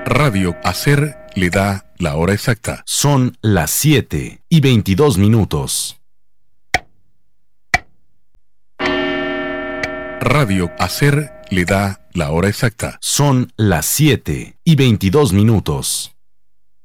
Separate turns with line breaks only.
Radio Hacer le da la hora exacta.
Son las 7:22.
Radio Hacer le da la hora exacta.
Son las 7:22.